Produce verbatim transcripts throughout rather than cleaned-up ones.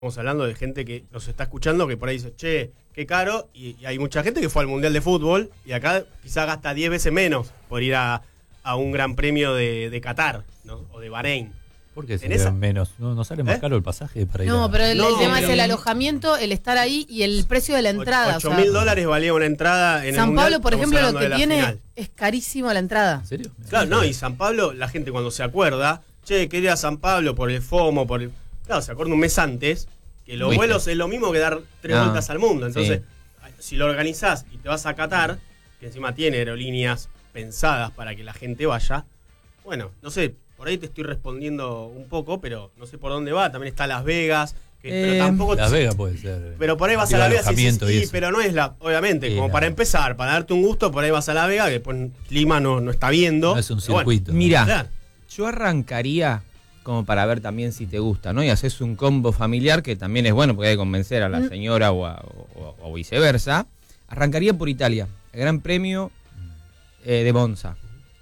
Estamos hablando de gente que nos está escuchando que por ahí dice, che, qué caro, y, y hay mucha gente que fue al Mundial de Fútbol y acá quizá gasta diez veces menos por ir a, a un gran premio de, de Qatar, ¿no? O de Bahrein. ¿Por qué sería menos? ¿No, ¿No sale más ¿Eh? caro el pasaje para ir No, a... pero el, no, el tema pero... es el alojamiento, el estar ahí y el precio de la entrada. ocho mil dólares valía una entrada en San el Mundial. Pablo, por ejemplo, lo que tiene final. es carísimo la entrada. ¿En serio? Claro, no, y San Pablo, la gente cuando se acuerda, che, quería ir a San Pablo por el FOMO, por el... Claro, se acuerda un mes antes, que los ¿Viste? vuelos es lo mismo que dar tres No. vueltas al mundo. Entonces, Sí. si lo organizás y te vas a Qatar, que encima tiene aerolíneas pensadas para que la gente vaya, bueno, no sé, por ahí te estoy respondiendo un poco, pero no sé por dónde va. También está Las Vegas, que, Eh, pero tampoco... Las Vegas puede ser. Pero por ahí vas a Digo, La Vegas y dices, alojamiento y sí, eso. pero no es la... Obviamente, Sí, como no. para empezar, para darte un gusto, por ahí vas a La Vega, que después el clima no, no está viendo. No es un Pero bueno, circuito. Mira, claro. yo arrancaría como para ver también si te gusta, ¿no? Y haces un combo familiar que también es bueno porque hay que convencer a la señora o, a- o- o viceversa. Arrancaría por Italia, el Gran Premio eh, de Monza.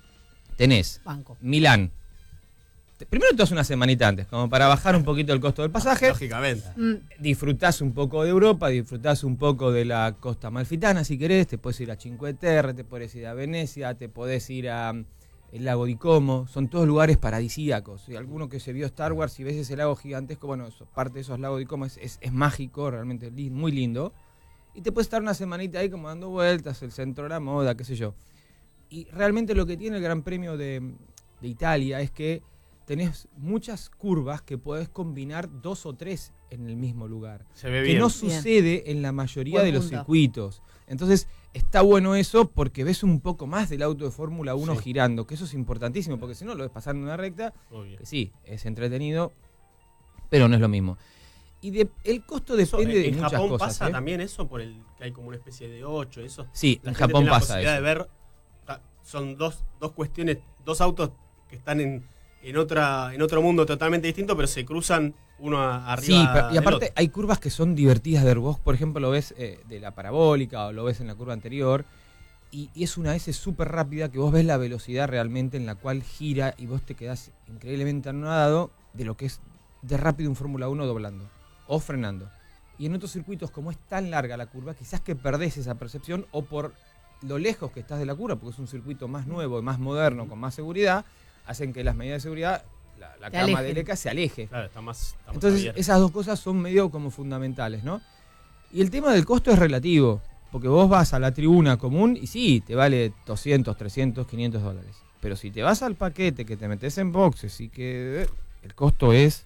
Tenés Banco. Milán. Te- Primero te das una semanita antes, como para bajar un poquito el costo del pasaje. Lógicamente. Mm, Disfrutás un poco de Europa, disfrutás un poco de la costa amalfitana si querés, te puedes ir a Cinque Terre, te puedes ir a Venecia, te podés ir a mm, el lago di Como, son todos lugares paradisíacos. Y alguno que se vio Star Wars y ves ese lago gigantesco, bueno, eso, parte de esos lagos di Como es, es, es mágico, realmente li- muy lindo. Y te puedes estar una semanita ahí como dando vueltas, el centro de la moda, qué sé yo. Y realmente lo que tiene el Gran Premio de, de Italia es que tenés muchas curvas que podés combinar dos o tres en el mismo lugar. Se ve Que bien. no Bien. sucede en la mayoría Buen de los punto. circuitos. Entonces, está bueno eso porque ves un poco más del auto de Fórmula uno Sí. girando, que eso es importantísimo, porque si no lo ves pasar en una recta, Obvio. que sí, es entretenido, pero no es lo mismo. Y de- el costo Eso, depende en de en muchas Japón cosas. pasa ¿eh? también eso, por el que hay como una especie de ocho, eso. Sí, La en gente Japón tiene la pasa posibilidad eso. de ver, ta- son dos, dos cuestiones, dos autos que están en, en otra en otro mundo totalmente distinto, pero se cruzan uno a- arriba Sí, pero- y del aparte otro. hay curvas que son divertidas de ver. Vos, por ejemplo, lo ves eh, de la parabólica o lo ves en la curva anterior y, y es una S súper rápida que vos ves la velocidad realmente en la cual gira y vos te quedás increíblemente anonadado de lo que es de rápido un Fórmula uno doblando o frenando. Y en otros circuitos, como es tan larga la curva, quizás que perdés esa percepción o por lo lejos que estás de la curva, porque es un circuito más nuevo y más moderno, con más seguridad, hacen que las medidas de seguridad, la, la Te cama alejen. de L E C A se aleje. Claro, está más, está más Entonces, abierto. esas dos cosas son medio como fundamentales, ¿no? Y el tema del costo es relativo, porque vos vas a la tribuna común y sí, te vale doscientos, trescientos, quinientos dólares. Pero si te vas al paquete, que te metes en boxes y que eh, el costo es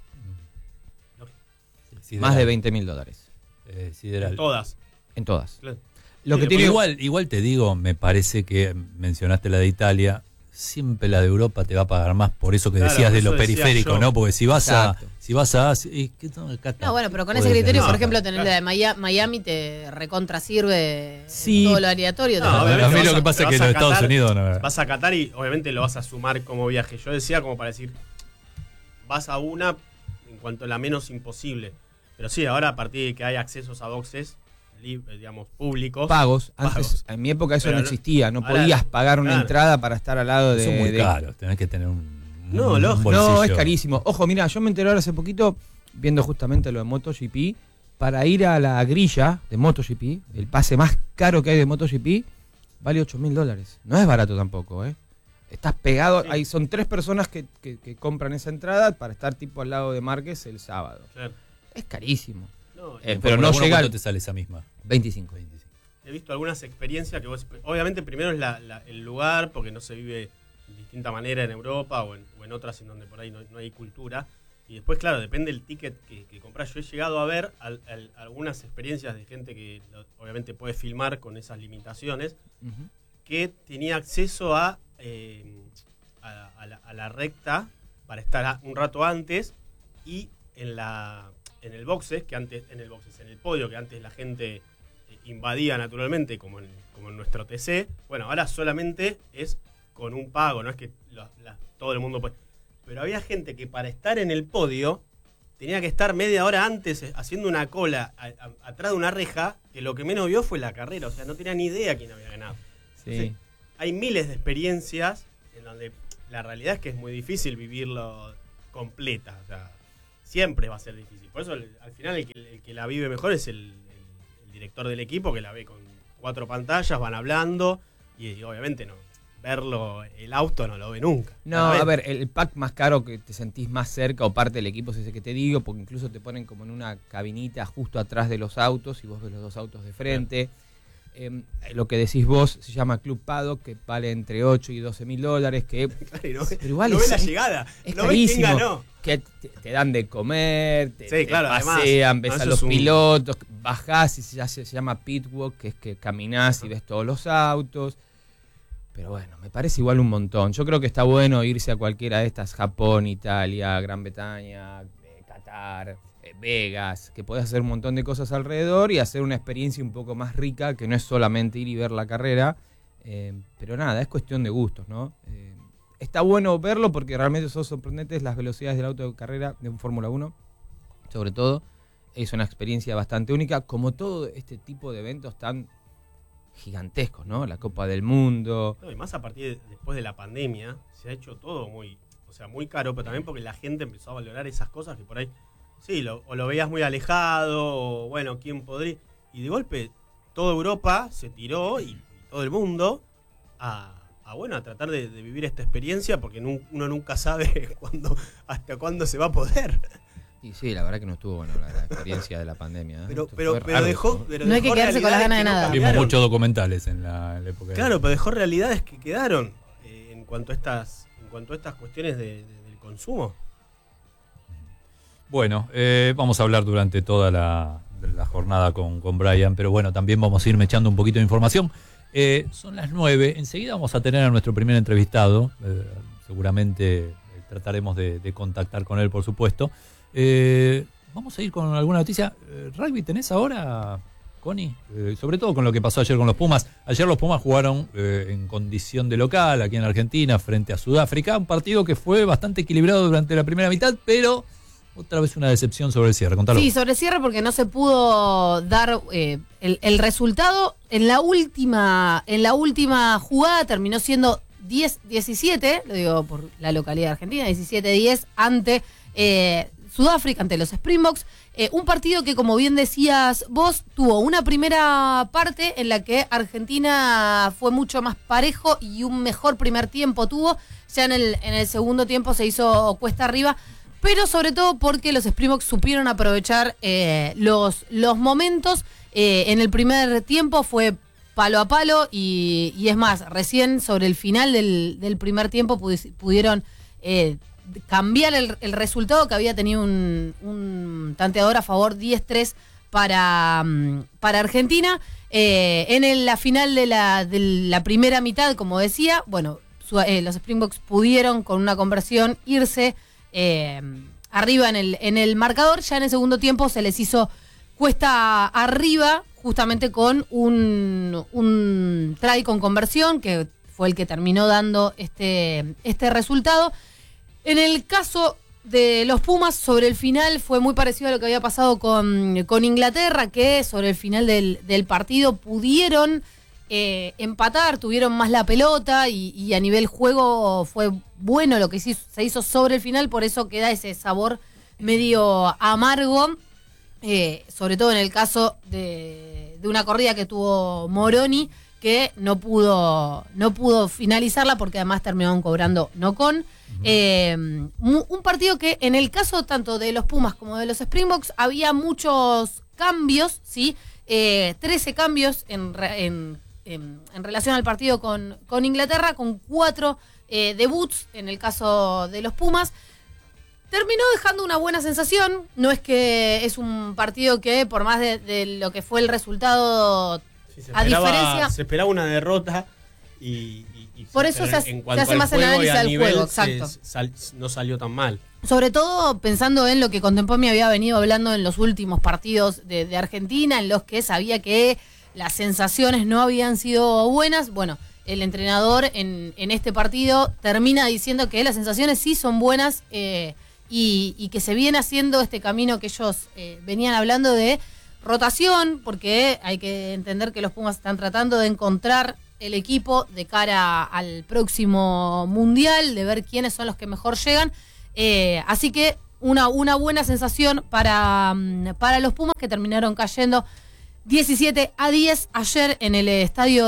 Sideral. más de veinte mil dólares. Eh, sideral. Todas. En todas. Claro. Lo Sí, que lo tiene Igual, igual te digo, me parece que mencionaste la de Italia, siempre la de Europa te va a pagar más por eso que Claro, decías por de eso lo decía periférico, yo. ¿no? Porque si vas Exacto. a si vas a y, ¿qué tal? Acá está. No, bueno, pero con Puede ese ser, criterio, no. por ejemplo, tener la de Maya- Miami te recontra sirve Sí. todo lo aleatorio. No, te- a obviamente mí vas lo que a- pasa te es que vas en a los Estados Qatar, Unidos no. Vas a Qatar y obviamente lo vas a sumar como viaje. Yo decía como para decir, vas a una en cuanto a la menos imposible. Pero sí, ahora a partir de que hay accesos a boxes, li- digamos, públicos. pagos. Antes, Pagos. en mi época eso Pero no no- existía. No ahora- podías pagar una claro. entrada para estar al lado de... Son muy de- caros, tenés que tener un, No, un lógico. No, bolsillo. es carísimo. Ojo, mira, yo me enteré ahora hace poquito, viendo justamente lo de MotoGP, para ir a la grilla de MotoGP, el pase más caro que hay de MotoGP, vale ocho mil dólares. No es barato tampoco, ¿eh? Estás pegado, Sí. ahí son tres personas que, que- que compran esa entrada para estar tipo al lado de Márquez el sábado. Claro. Es carísimo. No, Eh, En pero Fórmula no uno, llega ¿cuánto al- te sale esa misma? veinticinco. he visto algunas experiencias que vos... Obviamente primero es la- la- el lugar, porque no se vive de distinta manera en Europa o en, o en otras en donde por ahí no, no hay cultura. Y después, claro, depende del ticket que, que compras. Yo he llegado a ver al- al- algunas experiencias de gente que lo- obviamente puede filmar con esas limitaciones, Ujú. que tenía acceso a, eh, a, a la, a la recta para estar a- un rato antes y en la en el boxes, que antes, en el boxes, en el podio, que antes la gente eh, invadía naturalmente, como en, como en nuestro T C. Bueno, ahora solamente es con un pago, no es que la- la- todo el mundo puede. Pero había gente que para estar en el podio tenía que estar media hora antes eh, haciendo una cola a- a- atrás de una reja, que lo que menos vio fue la carrera, o sea, no tenía ni idea quién había ganado. Sí. Sí. Hay miles de experiencias en donde la realidad es que es muy difícil vivirlo completa. O sea, siempre va a ser difícil. Por eso, al final, el que, el que la vive mejor es el, el, el director del equipo, que la ve con cuatro pantallas, van hablando, y, y obviamente no verlo, el auto no lo ve nunca. No, a ver, el pack más caro que te sentís más cerca o parte del equipo es ese que te digo, porque incluso te ponen como en una cabinita justo atrás de los autos y vos ves los dos autos de frente. Eh, lo que decís vos se llama Club Paddock, que vale entre ocho y doce mil dólares, que claro, no, pero igual no es, ves la llegada, es no ves quién carísimo, ganó. que te, te dan de comer, te, sí, claro, te pasean, además, ves no, a los un... pilotos, bajás y se, se, se llama pitwalk, que es que caminás y ves todos los autos. Pero bueno, me parece igual un montón. Yo creo que está bueno irse a cualquiera de estas, Japón, Italia, Gran Bretaña, eh, Qatar, eh, Vegas, que podés hacer un montón de cosas alrededor y hacer una experiencia un poco más rica, que no es solamente ir y ver la carrera. Eh, pero nada, es cuestión de gustos, ¿no? Eh, está bueno verlo porque realmente son sorprendentes las velocidades del auto de carrera de un Fórmula uno, sobre todo. Es una experiencia bastante única, como todo este tipo de eventos tan gigantescos, ¿no? La Copa del Mundo. No, y más a partir de, después de la pandemia, se ha hecho todo muy, o sea, muy caro, pero también porque la gente empezó a valorar esas cosas que por ahí, sí, lo, o lo veías muy alejado, o bueno, ¿quién podría? Y de golpe, toda Europa se tiró, y, y todo el mundo, a, a bueno, a tratar de, de vivir esta experiencia, porque nu, uno nunca sabe cuándo, hasta cuándo se va a poder. Y sí, la verdad que no estuvo bueno la, la experiencia de la pandemia. ¿eh? Pero, pero, pero raro, dejó. ¿no? Pero no hay dejó que quedarse con las ganas de no nada. Vimos muchos documentales en la, en la época. Claro, pero dejó realidades que quedaron eh, en cuanto a estas, en cuanto a estas cuestiones de, de, del consumo. Bueno, eh, vamos a hablar durante toda la, la jornada con, con Brian, pero bueno, también vamos a irme echando un poquito de información. Eh, son las nueve, enseguida vamos a tener a nuestro primer entrevistado, eh, seguramente eh, trataremos de, de contactar con él, por supuesto. Eh, vamos a ir con alguna noticia. Eh, ¿Rugby tenés ahora, Connie? Eh, sobre todo con lo que pasó ayer con los Pumas. Ayer los Pumas jugaron eh, en condición de local, aquí en Argentina, frente a Sudáfrica, un partido que fue bastante equilibrado durante la primera mitad, pero otra vez una decepción sobre el cierre. Contalo. Sí, sobre el cierre porque no se pudo dar eh, el, el resultado. En la última en la última jugada terminó siendo diez diecisiete, lo digo por la localidad argentina, diecisiete diez ante eh, Sudáfrica, ante los Springboks. Eh, un partido que, como bien decías vos, tuvo una primera parte en la que Argentina fue mucho más parejo y un mejor primer tiempo tuvo. Ya en el, en el segundo tiempo se hizo cuesta arriba, pero sobre todo porque los Springboks supieron aprovechar eh, los, los momentos. Eh, en el primer tiempo fue palo a palo y, y es más, recién sobre el final del, del primer tiempo pudieron eh, cambiar el, el resultado, que había tenido un, un tanteador a favor diez tres para, para Argentina. Eh, en el, la final de la, de la primera mitad, como decía, bueno, su, eh, los Springboks pudieron con una conversión irse eh, arriba en el, en el marcador. Ya en el segundo tiempo se les hizo cuesta arriba, justamente con un, un try con conversión, que fue el que terminó dando este, este resultado. En el caso de los Pumas, sobre el final fue muy parecido a lo que había pasado con, con Inglaterra, que sobre el final del, del partido pudieron eh, empatar, tuvieron más la pelota y, y a nivel juego fue bueno lo que se hizo, se hizo sobre el final, por eso queda ese sabor medio amargo, eh, sobre todo en el caso de, de una corrida que tuvo Moroni, que no pudo, no pudo finalizarla porque además terminaron cobrando no con. Eh, un partido que en el caso tanto de los Pumas como de los Springboks había muchos cambios, ¿sí? Eh, trece cambios en, en, en, en relación al partido con, con Inglaterra, con cuatro eh, debuts en el caso de los Pumas. Terminó dejando una buena sensación. No es que es un partido que, por más de, de lo que fue el resultado, sí, se a esperaba, diferencia... Se esperaba una derrota y... y por eso se, se hace más el análisis del juego, exacto. Se, sal, no salió tan mal. Sobre todo pensando en lo que Contempomi había venido hablando en los últimos partidos de, de Argentina, en los que sabía que las sensaciones no habían sido buenas. Bueno, el entrenador en, en este partido termina diciendo que las sensaciones sí son buenas eh, y, y que se viene haciendo este camino que ellos eh, venían hablando de rotación, porque hay que entender que los Pumas están tratando de encontrar el equipo de cara al próximo Mundial, de ver quiénes son los que mejor llegan. Eh, así que una, una buena sensación para, para los Pumas, que terminaron cayendo diecisiete a diez ayer en el estadio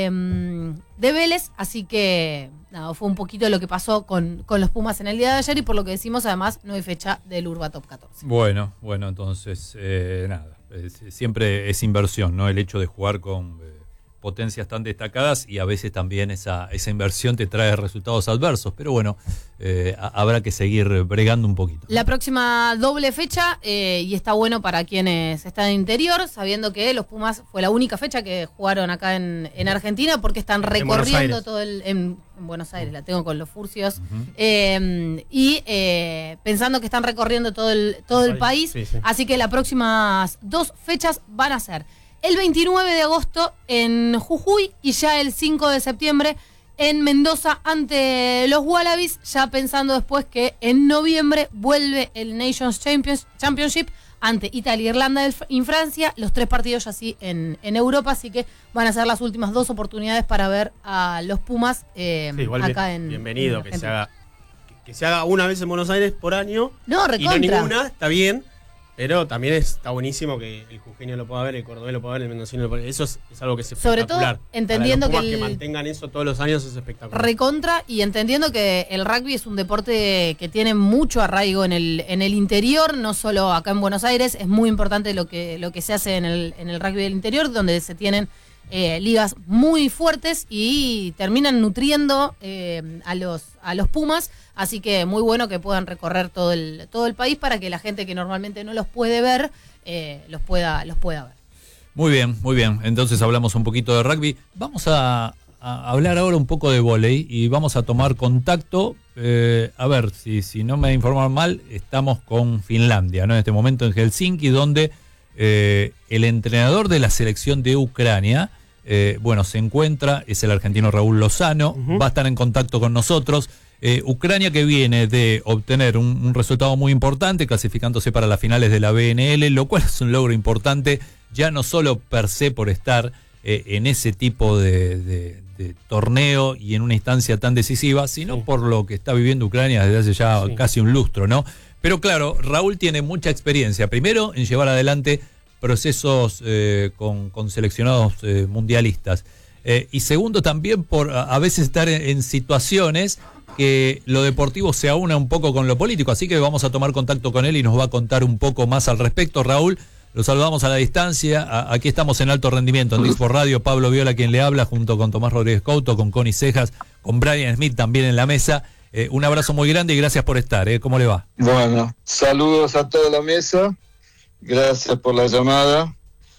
de, de Vélez, así que nada, fue un poquito lo que pasó con, con los Pumas en el día de ayer, y por lo que decimos, además, no hay fecha del Urba Top catorce. Bueno, bueno, entonces, eh, nada, es, siempre es inversión, ¿no? El hecho de jugar con eh, potencias tan destacadas, y a veces también esa, esa inversión te trae resultados adversos, pero bueno, eh, a, habrá que seguir bregando un poquito. La próxima doble fecha, eh, y está bueno para quienes están en interior, sabiendo que los Pumas fue la única fecha que jugaron acá en, en Argentina, porque están recorriendo todo el... En, en Buenos Aires, la tengo con los furcios, uh-huh. eh, y eh, pensando que están recorriendo todo el, todo el país, sí, sí. Así que las próximas dos fechas van a ser el veintinueve de agosto en Jujuy, y ya el cinco de septiembre en Mendoza ante los Wallabies, ya pensando después que en noviembre vuelve el Nations Championship ante Italia, Irlanda y Francia, los tres partidos ya sí en, en Europa, así que van a ser las últimas dos oportunidades para ver a los Pumas eh, sí, igual acá en bienvenido, en que se haga que, que se haga una vez en Buenos Aires por año. No, recontra. Y no ninguna, está bien, pero también está buenísimo que el jujeño lo pueda ver, el cordobés lo pueda ver, el mendocino lo pueda ver. Eso es, es algo que es espectacular. Sobre todo entendiendo Para los Pumas, que, el, que mantengan eso todos los años es espectacular. Recontra, y entendiendo que el rugby es un deporte que tiene mucho arraigo en el en el interior, no solo acá en Buenos Aires. Es muy importante lo que lo que se hace en el en el rugby del interior, donde se tienen eh, ligas muy fuertes y terminan nutriendo eh, a los a los Pumas. Así que muy bueno que puedan recorrer todo el todo el país para que la gente que normalmente no los puede ver eh, los pueda los pueda ver. Muy bien, muy bien. Entonces hablamos un poquito de rugby. Vamos a, a hablar ahora un poco de vóley y vamos a tomar contacto. Eh, a ver, si, si no me informan mal, estamos con Finlandia, ¿no? En este momento en Helsinki, donde eh, el entrenador de la selección de Ucrania, eh, bueno, se encuentra, es el argentino Raúl Lozano, uh-huh. va a estar en contacto con nosotros. Eh, Ucrania, que viene de obtener un, un resultado muy importante, clasificándose para las finales de la B N L, lo cual es un logro importante, ya no solo per se por estar eh, en ese tipo de, de, de torneo y en una instancia tan decisiva, sino sí. por lo que está viviendo Ucrania desde hace ya sí. casi un lustro, ¿no? Pero claro, Raúl tiene mucha experiencia, primero en llevar adelante procesos eh, con, con seleccionados eh, mundialistas, eh, y segundo también por a, a veces estar en, en situaciones que lo deportivo se aúna un poco con lo político, así que vamos a tomar contacto con él y nos va a contar un poco más al respecto. Raúl, lo saludamos a la distancia, a, aquí estamos en Alto Rendimiento, en Dixport Radio, Pablo Viola quien le habla, junto con Tomás Rodríguez Couto, con Connie Cejas, con Brian Smith también en la mesa. Eh, un abrazo muy grande y gracias por estar, ¿eh? ¿Cómo le va? Bueno, saludos a toda la mesa, gracias por la llamada.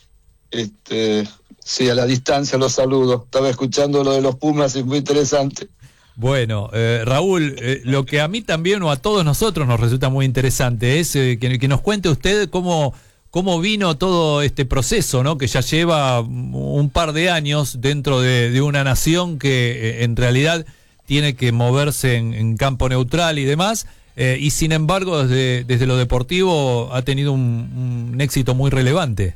Este, sí, a la distancia los saludo, estaba escuchando lo de los Pumas, es muy interesante. Bueno, eh, Raúl, eh, lo que a mí también o a todos nosotros nos resulta muy interesante es eh, que, que nos cuente usted cómo, cómo vino todo este proceso, ¿no? Que ya lleva un par de años dentro de, de una nación que eh, en realidad tiene que moverse en, en campo neutral y demás, eh, y sin embargo desde, desde lo deportivo ha tenido un, un éxito muy relevante.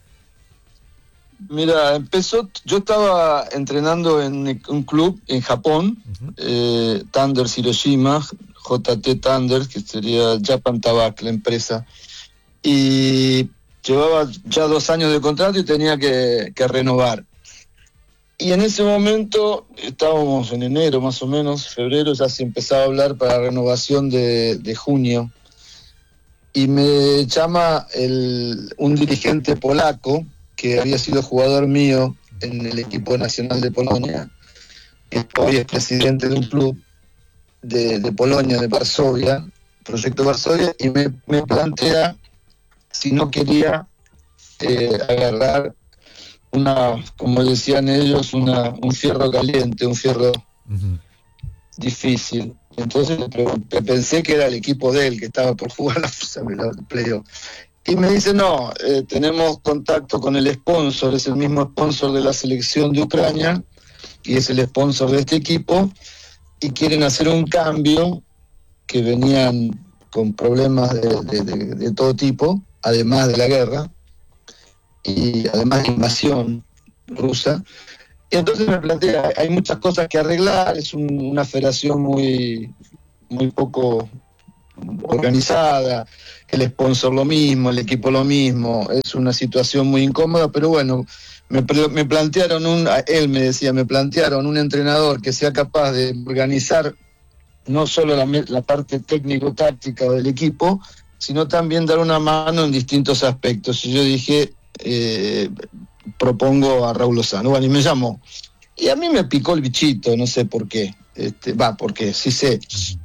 Mira, empezó, yo estaba entrenando en un club en Japón, uh-huh. eh, Thunders Hiroshima, J T Thunders, que sería Japan Tobacco, la empresa, y llevaba ya dos años de contrato y tenía que, que renovar. Y en ese momento, estábamos en enero más o menos, febrero, ya se empezaba a hablar para la renovación de, de junio, y me llama el, un dirigente polaco, que había sido jugador mío en el equipo nacional de Polonia, que hoy es presidente de un club de, de Polonia, de Varsovia, Proyecto Varsovia, y me, me plantea si no quería eh, agarrar una, como decían ellos, una, un fierro caliente, un fierro uh-huh. difícil. Entonces pensé que era el equipo de él que estaba por jugar la, la playoff. Y me dice, no, eh, tenemos contacto con el sponsor, es el mismo sponsor de la selección de Ucrania, y es el sponsor de este equipo, y quieren hacer un cambio, que venían con problemas de, de, de, de todo tipo, además de la guerra, y además de invasión rusa. Y entonces me plantea, hay muchas cosas que arreglar, es un, una federación muy, muy poco organizada, el sponsor lo mismo, el equipo lo mismo, es una situación muy incómoda, pero bueno, me, me plantearon un, él me decía, me plantearon un entrenador que sea capaz de organizar no solo la, la parte técnico-táctica del equipo, sino también dar una mano en distintos aspectos. Y yo dije, eh, propongo a Raúl Lozano. Bueno, y me llamó. Y a mí me picó el bichito, no sé por qué. Este, va, porque sí sé.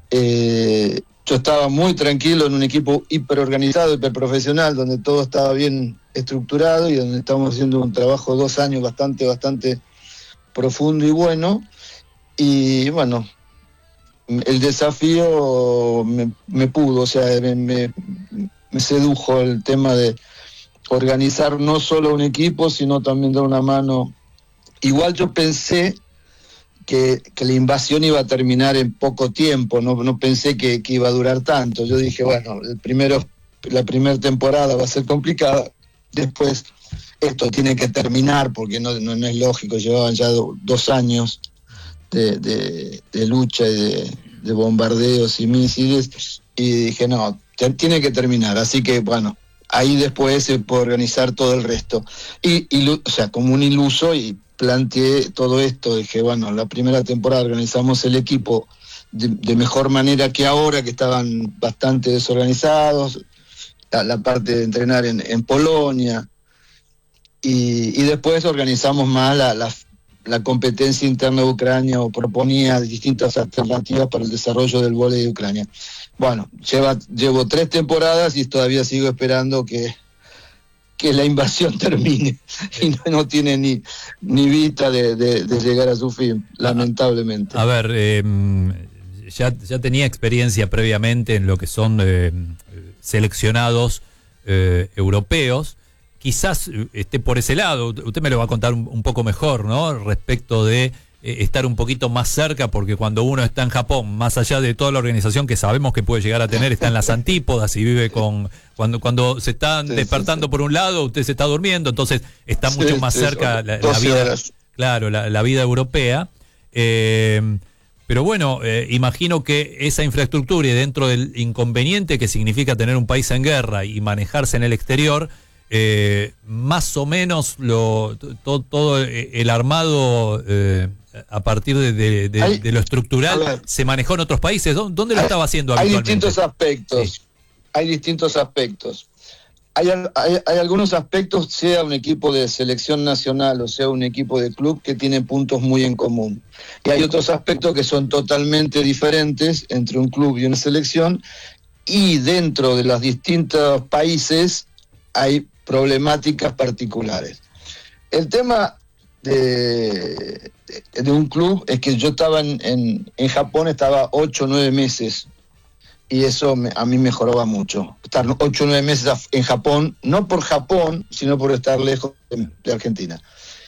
Eh, yo estaba muy tranquilo en un equipo hiperorganizado, hiperprofesional, donde todo estaba bien estructurado y donde estamos haciendo un trabajo dos años bastante, bastante profundo y bueno. Y bueno, el desafío me, me pudo, o sea, me, me, me sedujo el tema de organizar no solo un equipo, sino también dar una mano. Igual yo pensé que, que la invasión iba a terminar en poco tiempo, no, no pensé que, que iba a durar tanto. Yo dije, bueno, el primero, la primera temporada va a ser complicada, después esto tiene que terminar, porque no, no, no es lógico, llevaban ya do, dos años De, de, de lucha y de, de bombardeos y misiles, y dije no, te, tiene que terminar, así que bueno, ahí después se puede organizar todo el resto, y, y o sea, como un iluso, y planteé todo esto. Dije bueno, la primera temporada organizamos el equipo de, de mejor manera que ahora, que estaban bastante desorganizados, la, la parte de entrenar en, en Polonia, y, y después organizamos más la, la la competencia interna de Ucrania, o proponía distintas alternativas para el desarrollo del vóley de Ucrania. Bueno, lleva, llevo tres temporadas y todavía sigo esperando que, que la invasión termine, y no, no tiene ni, ni vista de, de, de llegar a su fin, lamentablemente. A ver, eh, ya, ya tenía experiencia previamente en lo que son eh, seleccionados eh, europeos. Quizás esté por ese lado, usted me lo va a contar un, un poco mejor, ¿no? Respecto de eh, estar un poquito más cerca, porque cuando uno está en Japón, más allá de toda la organización que sabemos que puede llegar a tener, está en las antípodas y vive con... Cuando, cuando se están sí, despertando sí, sí. por un lado, usted se está durmiendo, entonces está mucho sí, más sí, cerca la, la vida, horas. claro, la, la vida europea. Eh, pero bueno, eh, imagino que esa infraestructura, y dentro del inconveniente que significa tener un país en guerra y manejarse en el exterior, Eh, más o menos lo to, todo el armado eh, a partir de, de, de, hay, de lo estructural ver, se manejó en otros países. ¿Dónde lo hay, estaba haciendo habitualmente? Hay distintos aspectos. Sí. Hay distintos aspectos. Hay, hay, hay algunos aspectos, sea un equipo de selección nacional o sea un equipo de club, que tienen puntos muy en común. Y hay otros aspectos que son totalmente diferentes entre un club y una selección, y dentro de los distintos países hay problemáticas particulares. El tema de, de, de un club es que yo estaba en, en, en Japón, estaba ocho o nueve meses, y eso me, a mí mejoraba mucho. Estar ocho o nueve meses en Japón, no por Japón, sino por estar lejos de, de Argentina.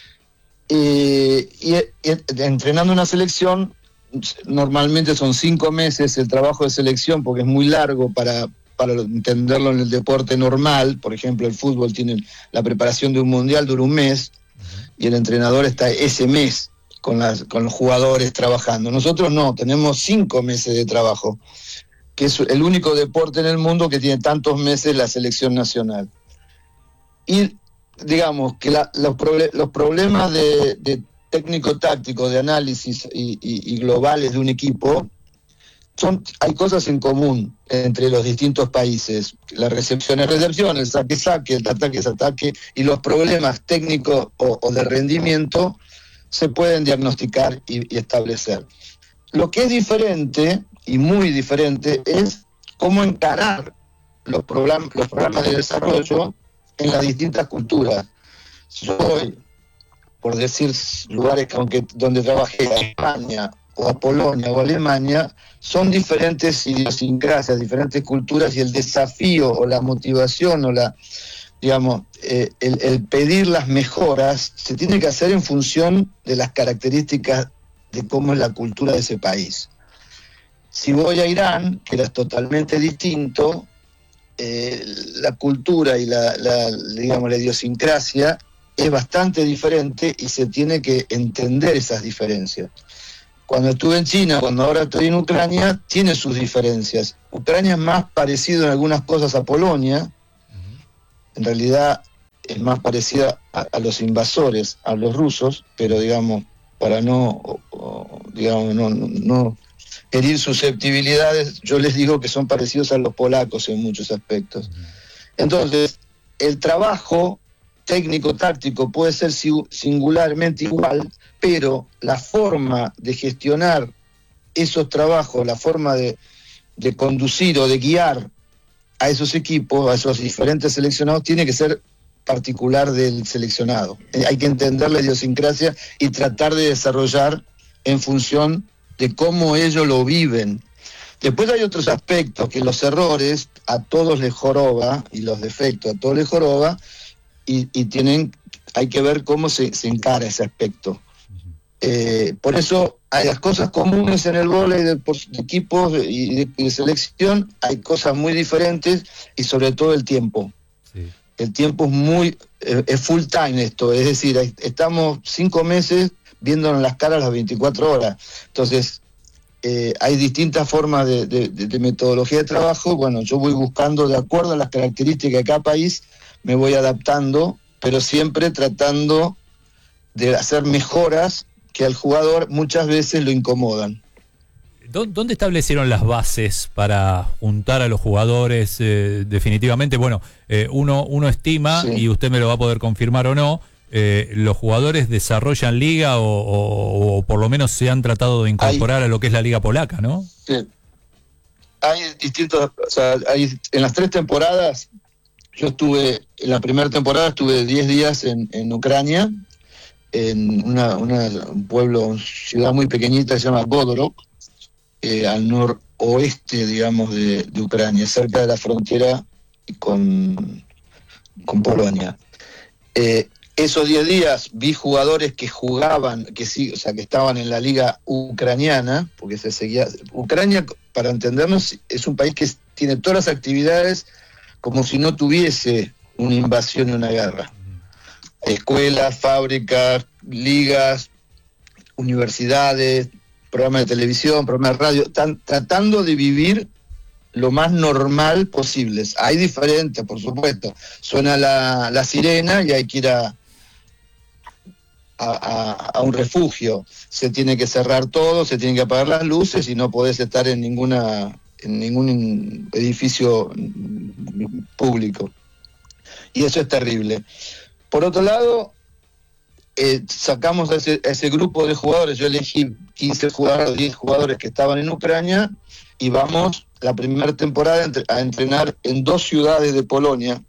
Y, y, y entrenando una selección, normalmente son cinco meses el trabajo de selección, porque es muy largo para... para entenderlo en el deporte normal. Por ejemplo, el fútbol tiene la preparación de un mundial, dura un mes, y el entrenador está ese mes con, las, con los jugadores trabajando. Nosotros no, tenemos cinco meses de trabajo, que es el único deporte en el mundo que tiene tantos meses la selección nacional. Y digamos que la, los, proble- los problemas de, de técnico-táctico, de análisis y, y, y globales de un equipo, Son, hay cosas en común entre los distintos países. La recepción es recepción, el saque es saque, el ataque es ataque, y los problemas técnicos o, o de rendimiento se pueden diagnosticar y, y establecer. Lo que es diferente, y muy diferente, es cómo encarar los, program- los programas de desarrollo en las distintas culturas. Yo voy, por decir lugares que aunque donde trabajé, a España, o a Polonia o a Alemania, son diferentes idiosincrasias, diferentes culturas, y el desafío o la motivación o la, digamos, eh, el, el pedir las mejoras se tiene que hacer en función de las características de cómo es la cultura de ese país. Si voy a Irán, que era totalmente distinto, eh, la cultura y la, la, digamos, la idiosincrasia es bastante diferente, y se tiene que entender esas diferencias. cuando estuve en China, cuando ahora estoy en Ucrania, tiene sus diferencias. Ucrania es más parecido en algunas cosas a Polonia, en realidad es más parecida a, a los invasores, a los rusos, pero digamos, para no, o, o, digamos, no, no, no herir susceptibilidades, yo les digo que son parecidos a los polacos en muchos aspectos. Entonces, el trabajo técnico-táctico puede ser singularmente igual, pero la forma de gestionar esos trabajos, la forma de, de conducir o de guiar a esos equipos, a esos diferentes seleccionados, tiene que ser particular del seleccionado. Hay que entender la idiosincrasia y tratar de desarrollar en función de cómo ellos lo viven. Después hay otros aspectos que los errores a todos les joroba, y los defectos a todos les joroba, y, y tienen, hay que ver cómo se, se encara ese aspecto. Eh, por eso hay las cosas comunes en el vóley de, de equipos y de, de selección, hay cosas muy diferentes, y sobre todo el tiempo. Sí. El tiempo es muy, eh, es full time esto, es decir, estamos cinco meses viéndonos las caras las veinticuatro horas. Entonces, eh, hay distintas formas de, de, de metodología de trabajo. Bueno, yo voy buscando, de acuerdo a las características de cada país, me voy adaptando, pero siempre tratando de hacer mejoras que al jugador muchas veces lo incomodan. ¿Dónde establecieron las bases para juntar a los jugadores eh, definitivamente? Bueno, eh, uno, uno estima, sí, y usted me lo va a poder confirmar o no, eh, ¿los jugadores desarrollan liga o, o, o por lo menos se han tratado de incorporar hay, a lo que es la liga polaca, ¿no? Sí. Hay distintos, o sea, hay, en las tres temporadas, yo estuve, en la primera temporada estuve diez días en, en Ucrania, en una, una, un pueblo, ciudad muy pequeñita que se llama Godorok, eh, al noroeste, digamos, de, de Ucrania, cerca de la frontera con, con Polonia. Eh, esos diez días vi jugadores que jugaban, que sí, o sea, que estaban en la liga ucraniana, porque se seguía. Ucrania, para entendernos, es un país que tiene todas las actividades como si no tuviese una invasión y una guerra. Escuelas, fábricas, ligas, universidades, programas de televisión, programas de radio, están tratando de vivir lo más normal posible. Hay diferentes, por supuesto. Suena la, la sirena y hay que ir a, a, a un refugio. Se tiene que cerrar todo, se tienen que apagar las luces y no podés estar en ninguna en ningún edificio público. Y eso es terrible. Por otro lado, eh, sacamos a ese, a ese grupo de jugadores. Yo elegí quince jugadores, diez jugadores que estaban en Ucrania, y vamos la primera temporada a entrenar en dos ciudades de Polonia,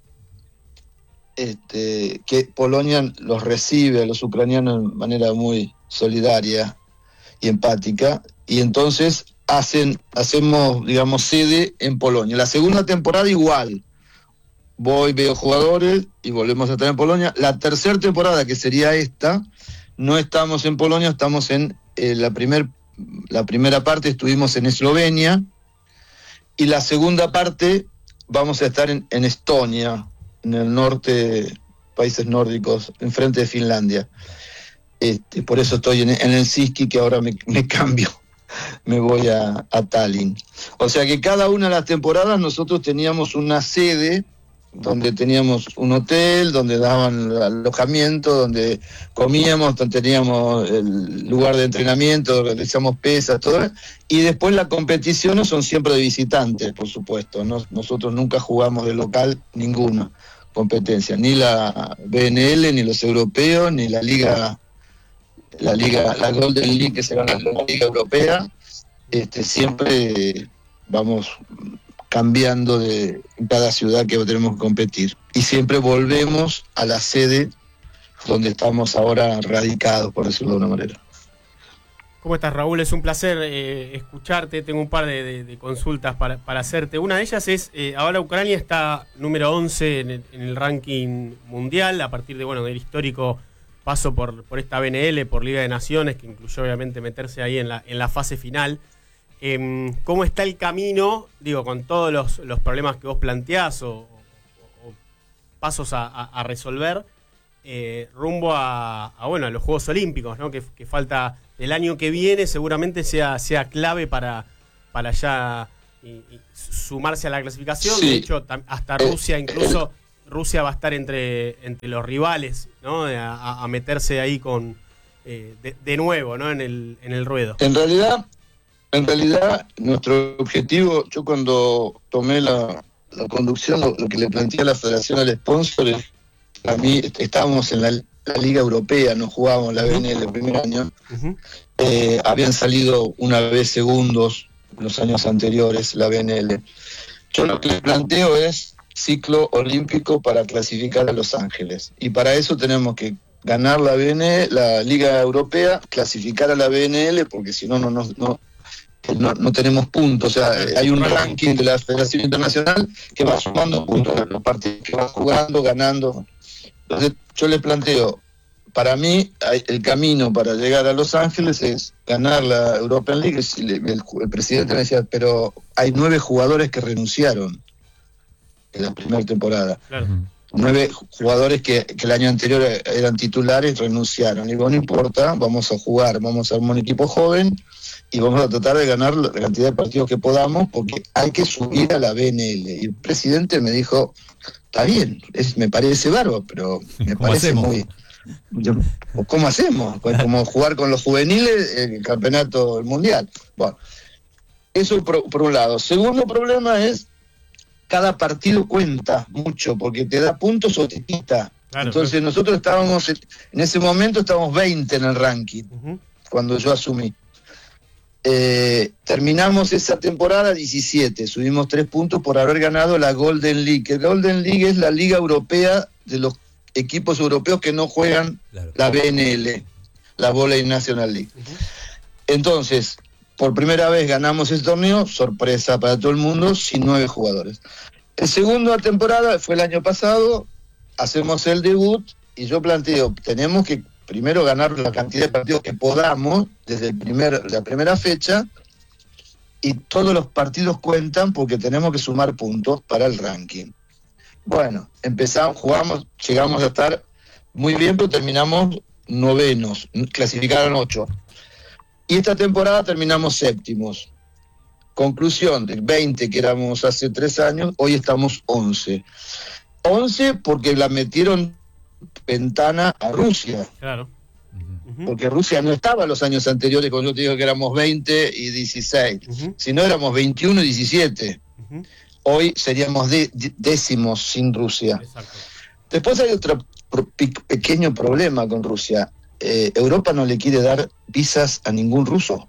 este, que Polonia los recibe a los ucranianos de manera muy solidaria y empática, y entonces hacen, hacemos, digamos, sede en Polonia. La segunda temporada igual, voy, veo jugadores y volvemos a estar en Polonia. La tercera temporada, que sería esta, no estamos en Polonia, estamos en eh, la, primer, la primera parte estuvimos en Eslovenia, y la segunda parte vamos a estar en, en Estonia, en el norte, países nórdicos, enfrente de Finlandia. Este, por eso estoy en, en Helsinki, que ahora me, me cambio, me voy a, a Tallinn. O sea que cada una de las temporadas nosotros teníamos una sede donde teníamos un hotel, donde daban alojamiento, donde comíamos, donde teníamos el lugar de entrenamiento, donde realizamos pesas, todo, y después las competiciones son siempre de visitantes, por supuesto, ¿no? Nosotros nunca jugamos de local ninguna competencia, ni la B N L, ni los europeos, ni la liga, la liga, la Golden League, que será la, la liga europea. Este, siempre vamos cambiando de cada ciudad que tenemos que competir. Y siempre volvemos a la sede donde estamos ahora radicados, por decirlo de una manera. ¿Cómo estás, Raúl? Es un placer eh, escucharte. Tengo un par de, de, de consultas para, para hacerte. Una de ellas es, eh, ahora Ucrania está número once en el, en el ranking mundial, a partir de, bueno, del histórico paso por, por esta B N L, por Liga de Naciones, que incluyó obviamente meterse ahí en la, en la fase final. Eh, ¿Cómo está el camino, digo, con todos los, los problemas que vos planteás o, o, o pasos a, a, a resolver? eh, rumbo a, a, bueno, a los Juegos Olímpicos, ¿no? Que, que falta el año que viene, seguramente sea, sea clave para, para ya y, y sumarse a la clasificación. Sí. De hecho, tam, hasta Rusia, incluso Rusia va a estar entre, entre los rivales, ¿no? A, a meterse ahí con eh, de, de nuevo, ¿no? En el, en el ruedo. En realidad, en realidad, nuestro objetivo, yo cuando tomé la, la conducción, lo, lo que le planteé a la Federación al sponsor es, para mí, estábamos en la, la Liga Europea, no jugábamos la B N L el primer año, Uh-huh. eh, habían salido una vez segundos los años anteriores, la B N L. Yo lo que le planteo es ciclo olímpico para clasificar a Los Ángeles, y para eso tenemos que ganar la B N L, la Liga Europea, clasificar a la B N L, porque si no, no, no, no No, no tenemos puntos. O sea, hay un ranking de la Federación Internacional que va sumando puntos a los partidos que va jugando, ganando. Entonces, yo le planteo, para mí, hay, el camino para llegar a Los Ángeles es ganar la European League. El, el, el presidente me decía, pero hay nueve jugadores que renunciaron en la primera temporada. Claro. Nueve jugadores que, que el año anterior eran titulares renunciaron. Y bueno, no importa, vamos a jugar, vamos a armar un equipo joven y vamos a tratar de ganar la cantidad de partidos que podamos, porque hay que subir a la B N L. Y el presidente me dijo, está bien, es, me parece bárbaro, pero me parece hacemos? muy... Yo, ¿cómo hacemos? Pues como jugar con los juveniles el campeonato del mundial. Bueno, eso por, por un lado. Segundo problema es, cada partido cuenta mucho, porque te da puntos o te quita. Claro, Entonces claro. nosotros estábamos, en ese momento estábamos veinte en el ranking, Uh-huh. cuando yo asumí. Eh, terminamos esa temporada diecisiete, subimos tres puntos por haber ganado la Golden League. Que Golden League es la liga europea de los equipos europeos que no juegan Claro. la B N L, la Volley National League. Uh-huh. Entonces, por primera vez ganamos ese torneo, sorpresa para todo el mundo, sin nueve jugadores. El segundo temporada fue el año pasado, hacemos el debut y yo planteo, tenemos que primero ganar la cantidad de partidos que podamos desde el primer, la primera fecha, y todos los partidos cuentan porque tenemos que sumar puntos para el ranking. Bueno, empezamos, jugamos, llegamos a estar muy bien, pero terminamos novenos, clasificaron ocho. Y esta temporada terminamos séptimos. Conclusión, del veinte que éramos hace tres años, hoy estamos once. once porque la metieron ventana a Rusia. Claro. Uh-huh. Porque Rusia no estaba los años anteriores, cuando yo te digo que éramos veinte y dieciséis. Uh-huh. Si no, éramos veintiuno y diecisiete. Uh-huh. Hoy seríamos de, de, décimos sin Rusia. Exacto. Después hay otro pro, pe, pequeño problema con Rusia. Eh, Europa no le quiere dar visas a ningún ruso.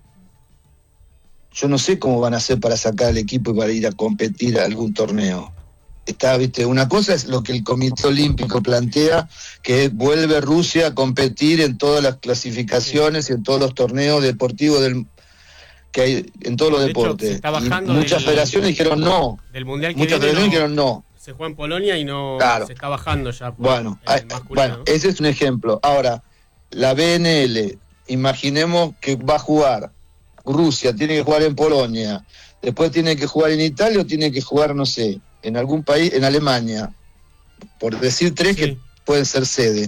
Yo no sé cómo van a hacer para sacar al equipo y para ir a competir a algún torneo. Está, viste, una cosa es lo que el Comité Olímpico plantea, que vuelve Rusia a competir en todas las clasificaciones y en todos los torneos deportivos del que hay en todos los De hecho, deportes. se está Y bajando muchas del- federaciones dijeron no. Del mundial que Muchas viene federaciones no- dijeron no. se juega en Polonia y no Claro. se está bajando ya. por Bueno, el hay- masculino, bueno, ¿no? ese es un ejemplo. Ahora, la B N L, imaginemos que va a jugar Rusia, tiene que jugar en Polonia, después tiene que jugar en Italia o tiene que jugar, no sé, en algún país, en Alemania, por decir tres Sí. que pueden ser sede.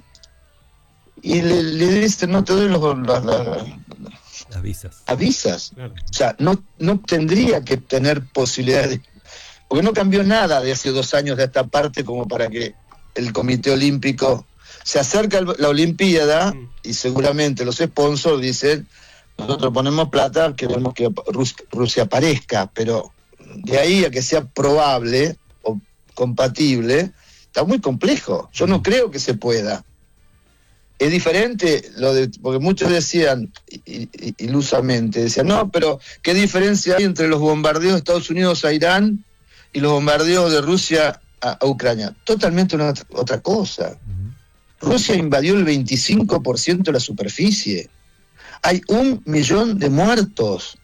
Y le, le dicen, no te doy los, las, las- Las visas. las visas. Claro. O sea, no, no tendría que tener posibilidades, de- porque no cambió nada de hace dos años de esta parte como para que el Comité Olímpico se acerca el- la Olimpiada Mm. y seguramente los sponsors dicen, nosotros ponemos plata, queremos que Rus- Rusia aparezca, pero de ahí a que sea probable o compatible, está muy complejo. Yo no creo que se pueda. Es diferente lo de, porque muchos decían i- i- ilusamente, decían, no, pero ¿qué diferencia hay entre los bombardeos de Estados Unidos a Irán y los bombardeos de Rusia a, a Ucrania? Totalmente una otra, otra cosa. Rusia invadió el veinticinco por ciento de la superficie. Hay un millón de muertos.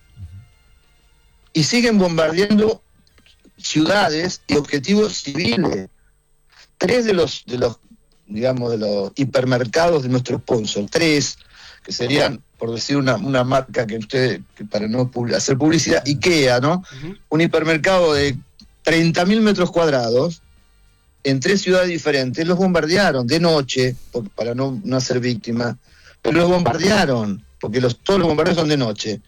Y siguen bombardeando ciudades y objetivos civiles. Tres de los, de los, digamos, de los hipermercados de nuestro sponsor, tres, que serían, por decir una, una marca que usted, que para no publi- hacer publicidad, IKEA, ¿no? Ujú. Un hipermercado de treinta mil metros cuadrados, en tres ciudades diferentes, los bombardearon de noche, por, para no, no hacer víctimas, pero los bombardearon, porque los, todos los bombardeos son de noche.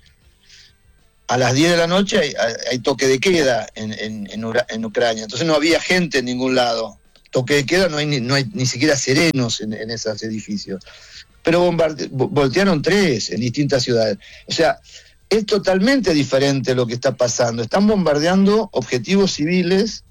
A las diez de la noche hay, hay toque de queda en, en, en, Ura, en Ucrania, entonces no había gente en ningún lado. Toque de queda, no hay ni, no hay ni siquiera serenos en, en esos edificios. Pero bombarde, voltearon tres en distintas ciudades. O sea, es totalmente diferente lo que está pasando. Están bombardeando objetivos civiles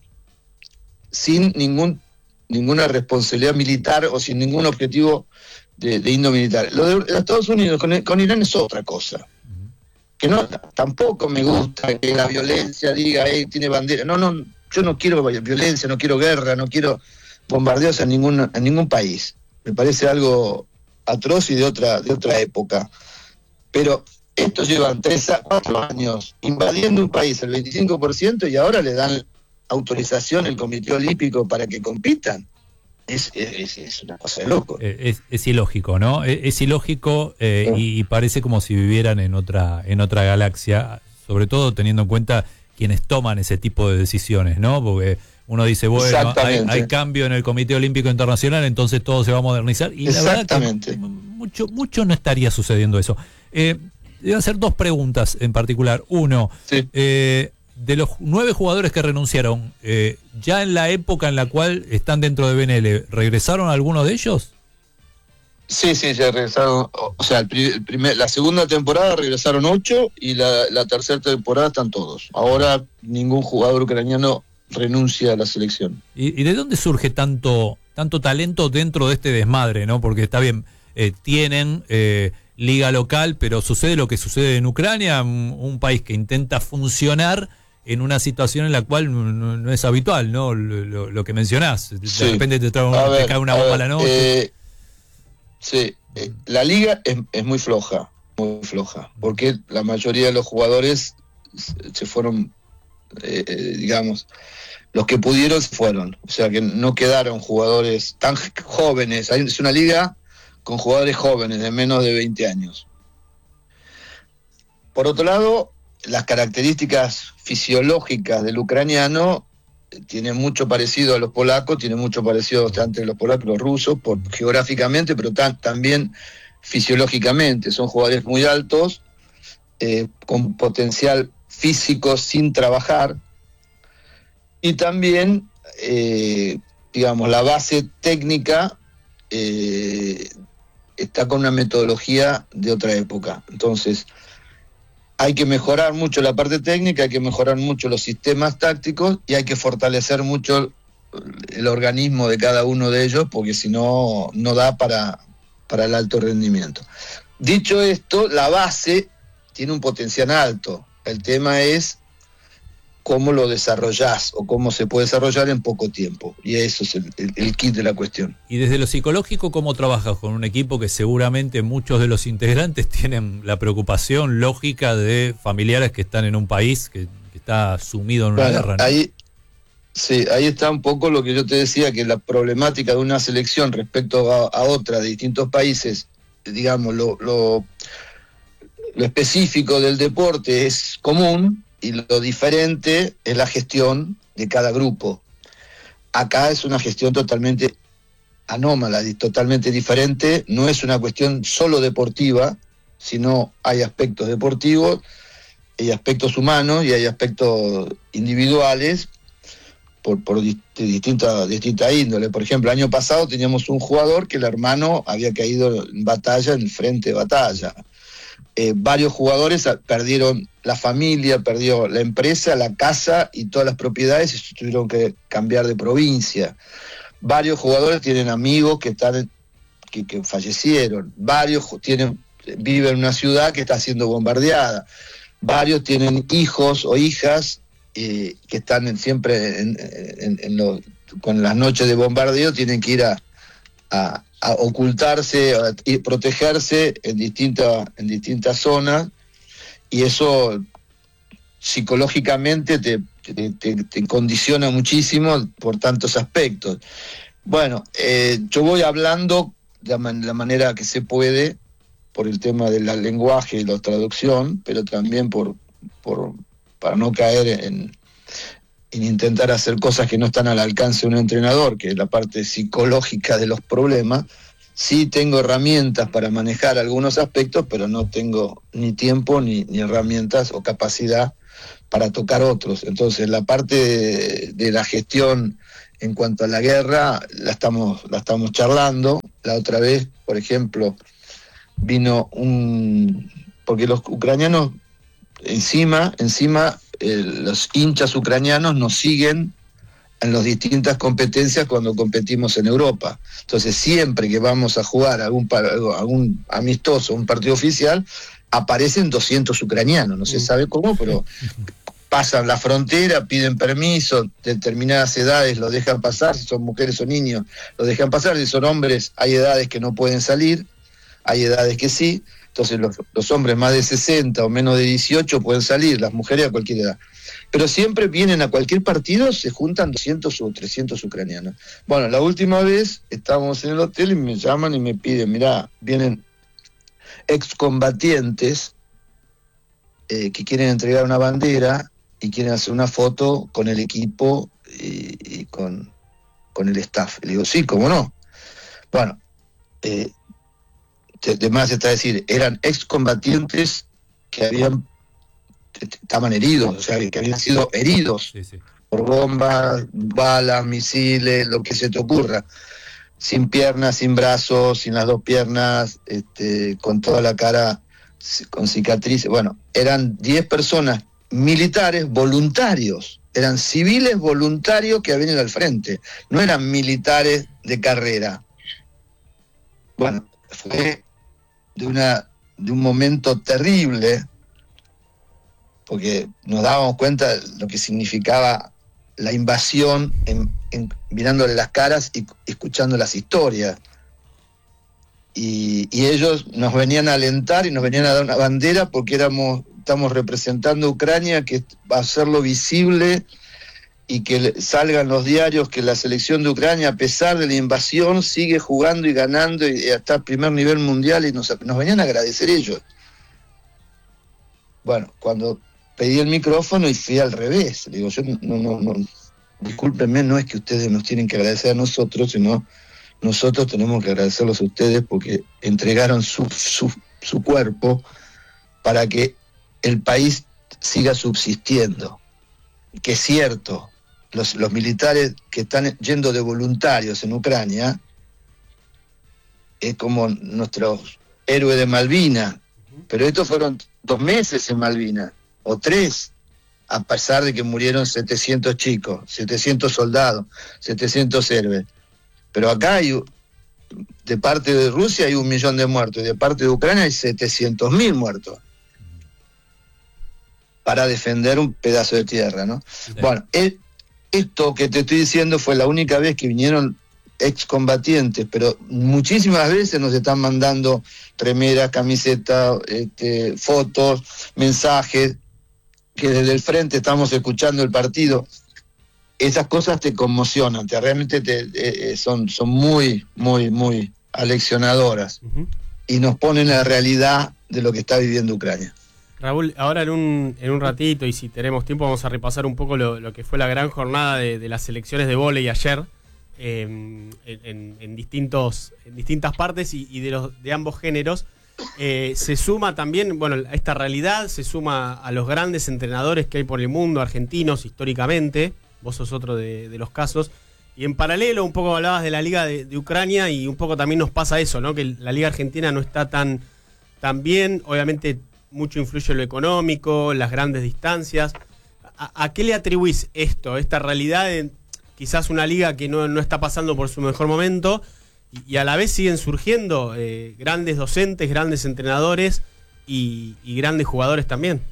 sin ningún ninguna responsabilidad militar o sin ningún objetivo de, de índole militar. Lo de, de Estados Unidos con, con Irán es otra cosa. Que no, tampoco me gusta que la violencia diga, hey, tiene bandera. No, no, yo no quiero violencia, no quiero guerra, no quiero bombardeos en ningún, en ningún país. Me parece algo atroz y de otra, de otra época. Pero estos llevan tres a cuatro años invadiendo un país el veinticinco por ciento y ahora le dan autorización el Comité Olímpico para que compitan. Es, es, es una cosa de loco. Es, es ilógico, ¿no? Es, es ilógico eh, sí. y, y parece como si vivieran en otra, en otra galaxia, sobre todo teniendo en cuenta quienes toman ese tipo de decisiones, ¿no? Porque uno dice, bueno, hay, hay cambio en el Comité Olímpico Internacional, entonces todo se va a modernizar. Y la verdad que mucho, mucho no estaría sucediendo eso. Eh, voy a hacer dos preguntas en particular. Uno, sí. eh, de los nueve jugadores que renunciaron, eh, ya en la época en la cual están dentro de B N L, ¿regresaron algunos de ellos? Sí, sí, ya regresaron. O sea, el primer, la segunda temporada regresaron ocho y la, la tercera temporada están todos. Ahora ningún jugador ucraniano renuncia a la selección. ¿Y, y de dónde surge tanto, tanto talento dentro de este desmadre, no? Porque está bien, eh, tienen eh, liga local, pero sucede lo que sucede en Ucrania, un, un país que intenta funcionar en una situación en la cual no, no es habitual, ¿no? Lo, lo, lo que mencionás. De sí. repente te, trae una, ver, te cae una bomba a, ver, a la noche. Eh, sí, eh, la liga es, es muy floja, muy floja, porque la mayoría de los jugadores se fueron, eh, eh, digamos, los que pudieron se fueron. O sea que no quedaron jugadores tan jóvenes. Es una liga con jugadores jóvenes de menos de veinte años. Por otro lado, las características fisiológicas del ucraniano tienen mucho parecido a los polacos, tienen mucho parecido entre los polacos y los rusos, por, geográficamente, pero tan, también fisiológicamente. Son jugadores muy altos, eh, con potencial físico sin trabajar, y también, eh, digamos, la base técnica eh, está con una metodología de otra época. Entonces, hay que mejorar mucho la parte técnica, hay que mejorar mucho los sistemas tácticos y hay que fortalecer mucho el organismo de cada uno de ellos, porque si no, no da para, para el alto rendimiento. Dicho esto, la base tiene un potencial alto. El tema es cómo lo desarrollás o cómo se puede desarrollar en poco tiempo. Y eso es el, el, el kit de la cuestión. Y desde lo psicológico, ¿cómo trabajas con un equipo que seguramente muchos de los integrantes tienen la preocupación lógica de familiares que están en un país que, que está sumido en una bueno, guerra, ¿no? Ahí, sí, ahí está un poco lo que yo te decía, que la problemática de una selección respecto a, a otra de distintos países, digamos, lo, lo, lo específico del deporte es común, y lo diferente es la gestión de cada grupo. Acá es una gestión totalmente anómala, totalmente diferente. No es una cuestión solo deportiva, sino hay aspectos deportivos, hay aspectos humanos y hay aspectos individuales por, por dist- distinta, distinta índole. Por ejemplo, el año pasado teníamos un jugador que el hermano había caído en batalla, en el frente de batalla. Eh, varios jugadores perdieron la familia, perdió la empresa, la casa y todas las propiedades y se tuvieron que cambiar de provincia. Varios jugadores tienen amigos que están que, que fallecieron. Varios tienen viven en una ciudad que está siendo bombardeada. Varios tienen hijos o hijas eh, que están en, siempre en, en, en lo, con las noches de bombardeo tienen que ir a, a a ocultarse a, y protegerse en distintas en distintas zonas, y eso psicológicamente te, te, te, te condiciona muchísimo por tantos aspectos. Bueno, eh, yo voy hablando de la, man- la manera que se puede por el tema del lenguaje y la traducción, pero también por, por para no caer en en intentar hacer cosas que no están al alcance de un entrenador, que es la parte psicológica de los problemas. Sí tengo herramientas para manejar algunos aspectos, pero no tengo ni tiempo, ni, ni herramientas o capacidad para tocar otros. Entonces, la parte de, de la gestión en cuanto a la guerra, la estamos, la estamos charlando. La otra vez, por ejemplo, vino un... porque los ucranianos, encima, encima eh, los hinchas ucranianos nos siguen en las distintas competencias cuando competimos en Europa. Entonces, siempre que vamos a jugar algún, algún amistoso, un partido oficial, aparecen doscientos ucranianos, no se sabe cómo, pero pasan la frontera, piden permiso, determinadas edades los dejan pasar, si son mujeres o niños, los dejan pasar, si son hombres, hay edades que no pueden salir, hay edades que sí, entonces los, los hombres más de sesenta o menos de dieciocho pueden salir, las mujeres a cualquier edad. Pero siempre vienen a cualquier partido, se juntan doscientos o trescientos ucranianos. Bueno, la última vez estábamos en el hotel y me llaman y me piden, mirá, vienen excombatientes eh, que quieren entregar una bandera y quieren hacer una foto con el equipo y, y con, con el staff. Le digo, sí, cómo no. Bueno, eh, además está decir, eran excombatientes que habían estaban heridos, o sea, que habían sido heridos sí, sí. por bombas, balas, misiles, lo que se te ocurra, sin piernas, sin brazos, sin las dos piernas, este, con toda la cara con cicatrices. Bueno, eran diez personas militares voluntarios, eran civiles voluntarios que habían ido al frente, no eran militares de carrera. Bueno, fue de una de un momento terrible, porque nos dábamos cuenta de lo que significaba la invasión en, en, mirándole las caras y escuchando las historias. Y, y ellos nos venían a alentar y nos venían a dar una bandera porque éramos, estamos representando a Ucrania, que va a hacerlo visible y que salgan los diarios que la selección de Ucrania, a pesar de la invasión, sigue jugando y ganando y, y hasta el primer nivel mundial, y nos, nos venían a agradecer ellos. Bueno, cuando pedí el micrófono y fui al revés. Le digo, yo no, no, no, discúlpenme, no es que ustedes nos tienen que agradecer a nosotros, sino nosotros tenemos que agradecerlos a ustedes porque entregaron su, su, su cuerpo para que el país siga subsistiendo. Que es cierto, los, los militares que están yendo de voluntarios en Ucrania es como nuestros héroes de Malvinas, pero estos fueron dos meses en Malvinas, o tres, a pesar de que murieron setecientos chicos, setecientos soldados, setecientos héroes. Pero acá hay, de parte de Rusia hay un millón de muertos, y de parte de Ucrania hay setecientos mil muertos, para defender un pedazo de tierra, ¿no? Sí. Bueno, el, esto que te estoy diciendo fue la única vez que vinieron excombatientes, pero muchísimas veces nos están mandando remeras, camisetas, este, fotos, mensajes, que desde el frente estamos escuchando el partido. Esas cosas te conmocionan, te realmente te, eh, son, son muy, muy, muy aleccionadoras, uh-huh. y nos ponen la realidad de lo que está viviendo Ucrania. Raúl, ahora en un, en un ratito, y si tenemos tiempo, vamos a repasar un poco lo, lo que fue la gran jornada de, de las selecciones de vóley ayer, eh, en, en, en, distintos, en distintas partes y, y de, los, de ambos géneros. Eh, se suma también, bueno, a esta realidad, se suma a los grandes entrenadores que hay por el mundo, argentinos históricamente, vos sos otro de, de los casos, y en paralelo un poco hablabas de la Liga de, de Ucrania, y un poco también nos pasa eso, ¿no? Que la Liga Argentina no está tan, tan bien, obviamente mucho influye lo económico, las grandes distancias. ¿A, a qué le atribuís esto, esta realidad de quizás una liga que no, no está pasando por su mejor momento, y, y a la vez siguen surgiendo eh, grandes docentes, grandes entrenadores y, y grandes jugadores también?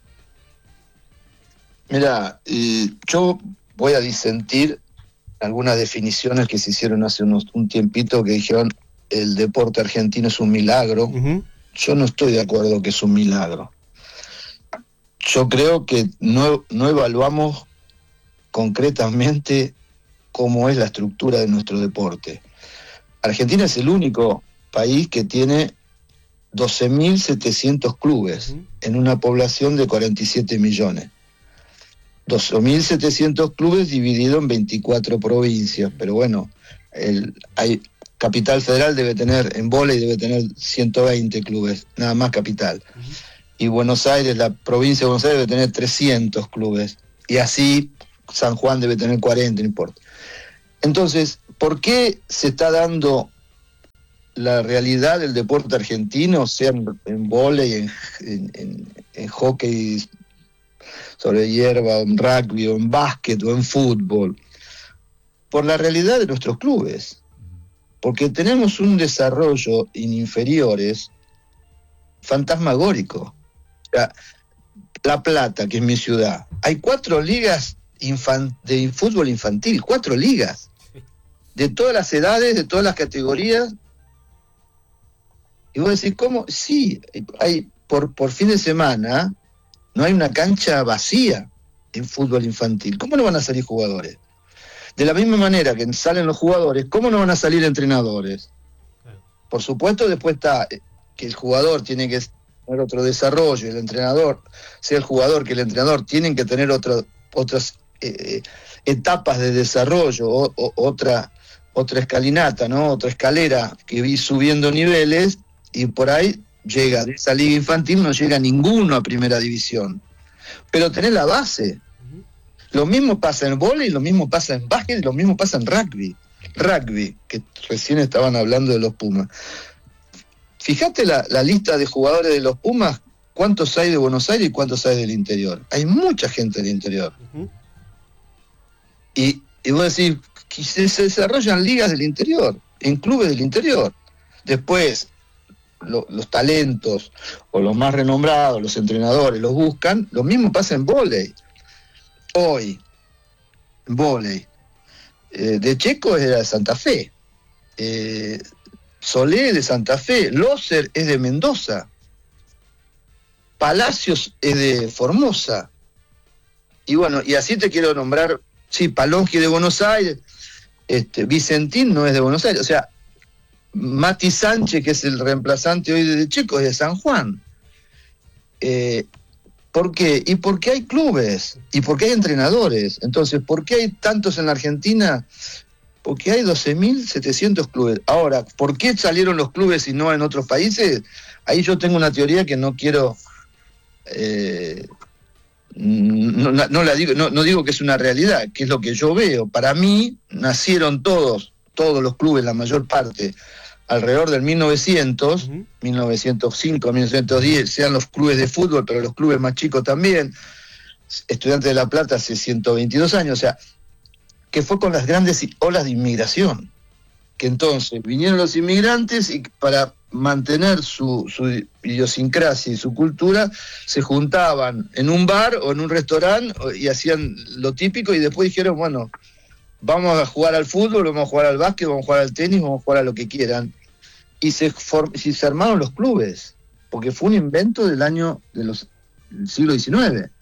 Mira, eh, yo voy a disentir algunas definiciones que se hicieron hace unos, un tiempito, que dijeron el deporte argentino es un milagro. Uh-huh. Yo no estoy de acuerdo que es un milagro. Yo creo que no, no evaluamos concretamente cómo es la estructura de nuestro deporte. Argentina es el único país que tiene doce mil setecientos clubes, uh-huh. en una población de cuarenta y siete millones. dos mil setecientos clubes divididos en veinticuatro provincias, pero bueno, el, hay, Capital Federal debe tener, en vóley debe tener ciento veinte clubes, nada más Capital. Uh-huh. Y Buenos Aires, la provincia de Buenos Aires debe tener trescientos clubes, y así San Juan debe tener cuarenta, no importa. Entonces, ¿por qué se está dando la realidad del deporte argentino, sea en, en vóley, en, en, en, en hockey sobre hierba, o en rugby, o en básquet, o en fútbol? Por la realidad de nuestros clubes. Porque tenemos un desarrollo en inferiores fantasmagórico. O sea, La Plata, que es mi ciudad, hay cuatro ligas infan- de fútbol infantil, cuatro ligas, de todas las edades, de todas las categorías. Y vos decís, ¿cómo? Sí, hay por, por fin de semana no hay una cancha vacía en fútbol infantil. ¿Cómo no van a salir jugadores? De la misma manera que salen los jugadores, ¿cómo no van a salir entrenadores? Por supuesto, después está que el jugador tiene que tener otro desarrollo, el entrenador, sea el jugador que el entrenador, tienen que tener otra, otras eh, etapas de desarrollo, o, o, otra, otra escalinata, ¿no? Otra escalera que vi subiendo niveles, y por ahí llega, de esa liga infantil no llega ninguno a primera división. Pero tenés la base. Lo mismo pasa en vóley, lo mismo pasa en básquet, lo mismo pasa en rugby. Rugby, que recién estaban hablando de los Pumas. Fíjate la, la lista de jugadores de los Pumas, cuántos hay de Buenos Aires y cuántos hay del interior. Hay mucha gente del interior. Uh-huh. Y, y vos decís, que se, se desarrollan ligas del interior, en clubes del interior. Después, lo, los talentos, o los más renombrados, los entrenadores, los buscan. Lo mismo pasa en vóley. Hoy, vóley, eh, de Checo es de Santa Fe, eh, Solé de Santa Fe, Loser es de Mendoza, Palacios es de Formosa, y bueno, y así te quiero nombrar, sí, Palongi de Buenos Aires, este, Vicentín no es de Buenos Aires, o sea, Mati Sánchez, que es el reemplazante hoy de Checo, es de San Juan. eh, ¿Por qué? Y porque hay clubes, y porque hay entrenadores. Entonces, ¿por qué hay tantos en la Argentina? Porque hay doce mil setecientos clubes. Ahora, ¿por qué salieron los clubes y no en otros países? Ahí yo tengo una teoría que no quiero... Eh, no, no, no la digo, no, no digo que es una realidad, que es lo que yo veo. Para mí, nacieron todos, todos los clubes, la mayor parte, alrededor del mil novecientos, uh-huh. mil novecientos cinco, mil novecientos diez, sean los clubes de fútbol, pero los clubes más chicos también, Estudiantes de La Plata hace ciento veintidós años, o sea, que fue con las grandes olas de inmigración, que entonces vinieron los inmigrantes y para mantener su, su idiosincrasia y su cultura, se juntaban en un bar o en un restaurante y hacían lo típico, y después dijeron, bueno, vamos a jugar al fútbol, vamos a jugar al básquet, vamos a jugar al tenis, vamos a jugar a lo que quieran. Y se, form, y se armaron los clubes, porque fue un invento del año de los, del siglo diecinueve.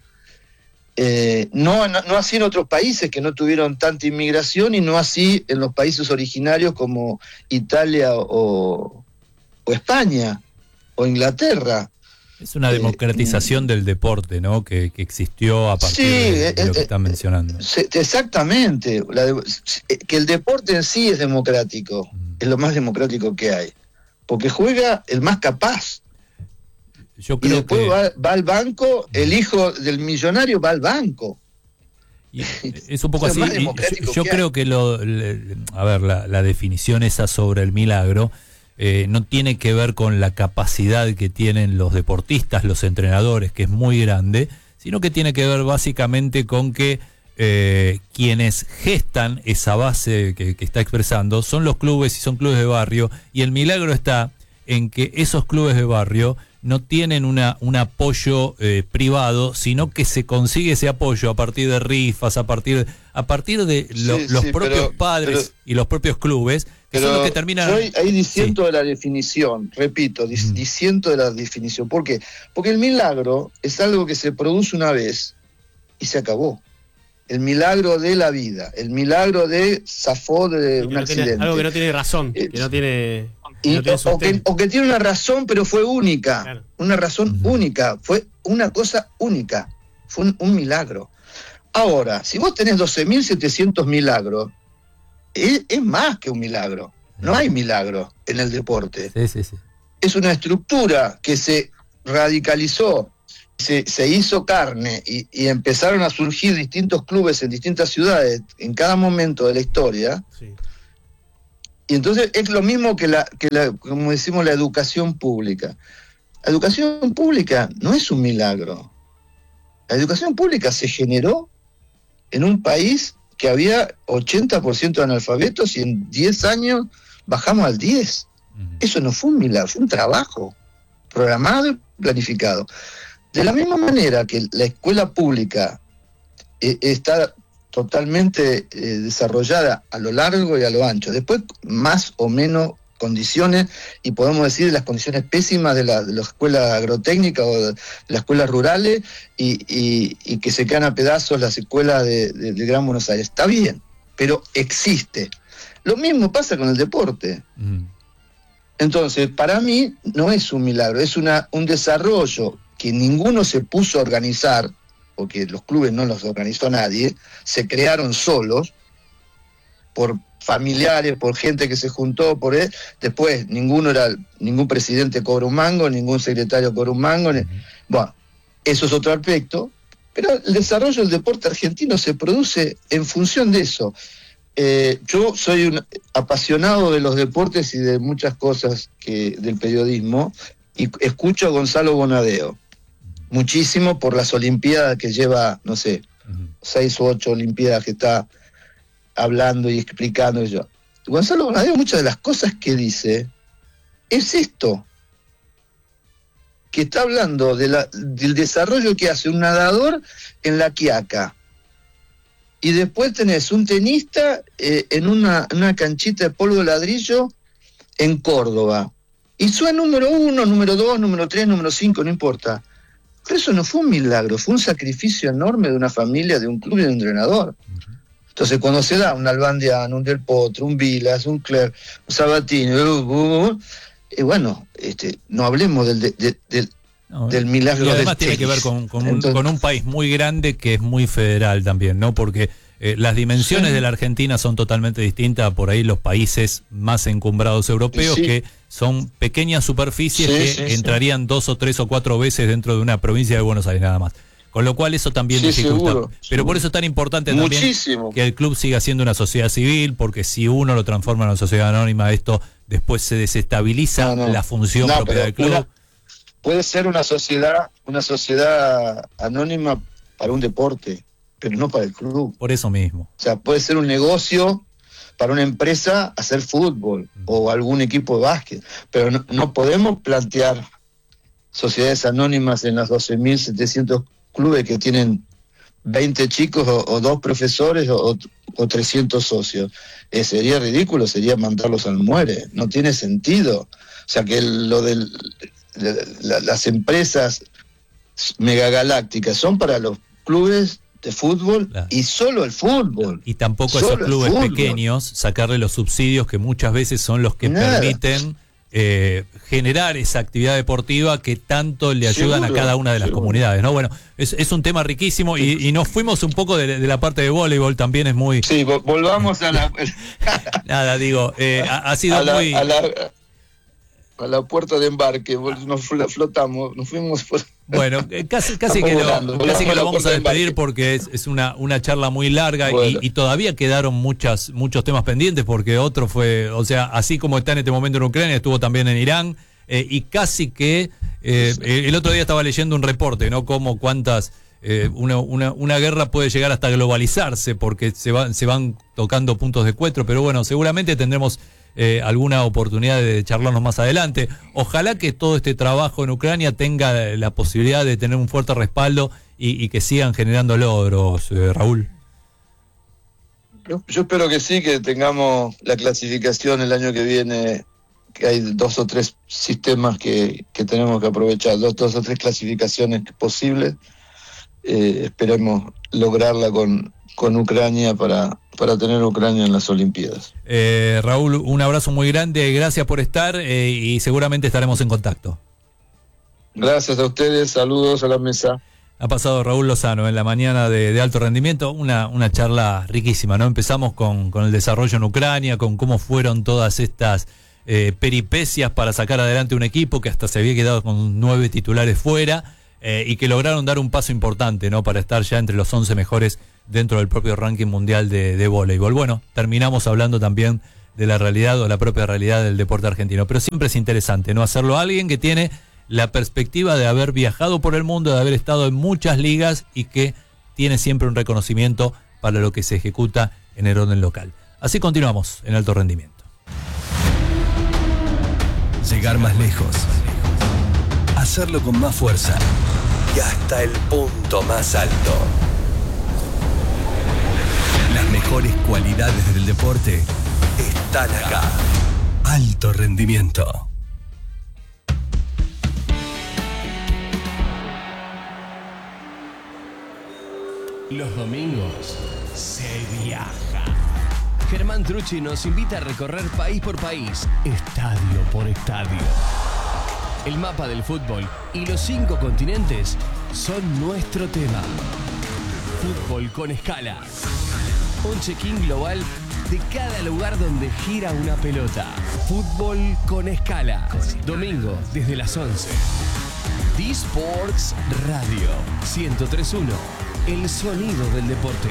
Eh, no, no, no así en otros países que no tuvieron tanta inmigración, y no así en los países originarios como Italia o, o España o Inglaterra. Es una democratización eh, del deporte, ¿no? Que, que existió a partir sí, de, de lo que eh, están mencionando. Exactamente. La de, que el deporte en sí es democrático, mm. es lo más democrático que hay. Porque juega el más capaz. Yo creo y después que... va, va al banco, el hijo del millonario va al banco. Y es un poco así. Y yo yo que creo hay. que lo, le, a ver, la, la definición esa sobre el milagro eh, no tiene que ver con la capacidad que tienen los deportistas, los entrenadores, que es muy grande, sino que tiene que ver básicamente con que eh, quienes gestan esa base que, que está expresando son los clubes y son clubes de barrio, y el milagro está en que esos clubes de barrio no tienen una, un apoyo eh, privado, sino que se consigue ese apoyo a partir de rifas, a partir de, a partir de lo, sí, los sí, propios pero, padres pero, y los propios clubes, que pero son los que terminan... Yo ahí diciendo sí. de la definición, repito, dis, mm. diciendo de la definición. ¿Por qué? Porque el milagro es algo que se produce una vez y se acabó. El milagro de la vida, el milagro de zafó de un no accidente. Tiene, algo que no tiene razón, eh, que no tiene... Y, no tiene o, que, o que tiene una razón, pero fue única, claro. Una razón uh-huh. única, fue una cosa única, fue un, un milagro. Ahora, si vos tenés doce mil setecientos milagros, es, es más que un milagro. No hay milagro en el deporte. Sí, sí, sí. Es una estructura que se radicalizó, se, se hizo carne y, y empezaron a surgir distintos clubes en distintas ciudades en cada momento de la historia. Sí. Y entonces es lo mismo que la, que la, como decimos, la educación pública. La educación pública no es un milagro. La educación pública se generó en un país que había ochenta por ciento de analfabetos y en diez años bajamos al diez. Uh-huh. Eso no fue un milagro, fue un trabajo programado y planificado. De la misma manera que la escuela pública eh, está totalmente eh, desarrollada a lo largo y a lo ancho. Después, más o menos condiciones, y podemos decir las condiciones pésimas de la, de la escuela agrotécnica o de las escuelas rurales, y, y, y que se quedan a pedazos las escuelas de, de, de Gran Buenos Aires. Está bien, pero existe. Lo mismo pasa con el deporte. Mm. Entonces, para mí, no es un milagro, es una, un desarrollo que ninguno se puso a organizar, porque los clubes no los organizó nadie, se crearon solos, por familiares, por gente que se juntó, por él. Después, ninguno era, ningún presidente cobra un mango, ningún secretario cobra un mango. Ni, bueno, eso es otro aspecto, pero el desarrollo del deporte argentino se produce en función de eso. Eh, yo soy un apasionado de los deportes y de muchas cosas que, del periodismo, y escucho a Gonzalo Bonadeo muchísimo por las Olimpiadas que lleva, no sé, uh-huh. seis u ocho Olimpiadas que está hablando y explicando. Y yo. Gonzalo Bonadeo, muchas de las cosas que dice es esto, que está hablando de la, del desarrollo que hace un nadador en La Quiaca, y después tenés un tenista eh, en una, una canchita de polvo de ladrillo en Córdoba, y fue número uno, número dos, número tres, número cinco, no importa. Pero eso no fue un milagro, fue un sacrificio enorme de una familia, de un club y de un entrenador. Entonces, cuando se da un Albandiano, un Del Potro, un Vilas, un Clerc, un Sabatini, uh, uh, uh, y bueno, este, no hablemos del, de, de, del, no, del milagro y además del tiene tenis. que ver con, con, Entonces, un, con un país muy grande que es muy federal también, ¿no? Porque eh, las dimensiones sí. de la Argentina son totalmente distintas a por ahí los países más encumbrados europeos, sí. que son pequeñas superficies sí, que sí, entrarían sí. dos o tres o cuatro veces dentro de una provincia de Buenos Aires nada más. Con lo cual eso también sí, dificulta. Seguro, Pero seguro. Por eso es tan importante también Muchísimo. que el club siga siendo una sociedad civil, porque si uno lo transforma en una sociedad anónima, esto después se desestabiliza no, no. la función no, propia del club. Una, puede ser una sociedad, una sociedad anónima para un deporte, pero no para el club. Por eso mismo. O sea, puede ser un negocio para una empresa hacer fútbol mm. o algún equipo de básquet, pero no, no podemos plantear sociedades anónimas en las doce mil setecientos clubes que tienen veinte chicos o, o dos profesores o, o trescientos socios. Eh, sería ridículo, sería mandarlos al muere, no tiene sentido. O sea que el, lo de la, las empresas megagalácticas son para los clubes de fútbol claro. y solo el fútbol. Y tampoco a esos clubes pequeños sacarle los subsidios que muchas veces son los que Nada. permiten Eh, generar esa actividad deportiva que tanto le ayudan seguro, a cada una de las seguro. comunidades, ¿no? Bueno, es, es un tema riquísimo y, y nos fuimos un poco de, de la parte de voleibol, también es muy... Sí, volvamos a la... Nada, digo, eh, ha, ha sido a la, muy... A la, a la puerta de embarque, nos flotamos, nos fuimos... Por... Bueno, casi, casi que, volando, lo, casi que lo vamos a despedir porque es, es una, una charla muy larga bueno. y, y todavía quedaron muchas, muchos temas pendientes porque otro fue, o sea, así como está en este momento en Ucrania, estuvo también en Irán eh, y casi que eh, el otro día estaba leyendo un reporte, ¿no? Como cuántas, eh, una, una, una guerra puede llegar hasta globalizarse porque se, va, se van tocando puntos de encuentro, pero bueno, seguramente tendremos Eh, alguna oportunidad de charlarnos más adelante. Ojalá que todo este trabajo en Ucrania tenga la posibilidad de tener un fuerte respaldo y, y que sigan generando logros, eh, Raúl. Yo, yo espero que sí, que tengamos la clasificación el año que viene, que hay dos o tres sistemas que, que tenemos que aprovechar, dos, dos o tres clasificaciones posibles. Eh, esperemos lograrla con, con Ucrania para... para tener Ucrania en las Olimpiadas. Eh, Raúl, un abrazo muy grande, gracias por estar eh, y seguramente estaremos en contacto. Gracias a ustedes, saludos a la mesa. Ha pasado Raúl Lozano en la mañana de, de alto rendimiento, una, una charla riquísima, ¿no? Empezamos con, con el desarrollo en Ucrania, con cómo fueron todas estas eh, peripecias para sacar adelante un equipo que hasta se había quedado con nueve titulares fuera eh, y que lograron dar un paso importante, ¿no? Para estar ya entre los once mejores dentro del propio ranking mundial de, de voleibol. Bueno, terminamos hablando también de la realidad o la propia realidad del deporte argentino, pero siempre es interesante, ¿no? Hacerlo a alguien que tiene la perspectiva de haber viajado por el mundo, de haber estado en muchas ligas y que tiene siempre un reconocimiento para lo que se ejecuta en el orden local. Así continuamos en alto rendimiento. Llegar más lejos, hacerlo con más fuerza y hasta el punto más alto. Las mejores cualidades del deporte están acá. Alto rendimiento. Los domingos se viaja. Germán Trucci nos invita a recorrer país por país, estadio por estadio. El mapa del fútbol y los cinco continentes son nuestro tema. Fútbol con escala. Un check-in global de cada lugar donde gira una pelota. Fútbol con escala. Domingo desde las once. D-Sports Radio ciento tres punto uno. El sonido del deporte.